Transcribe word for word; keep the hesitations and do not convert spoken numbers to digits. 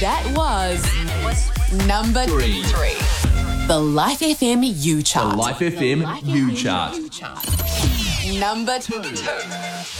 That was number Three. three. The Life F M U The chart. Life F M U chart. Number two.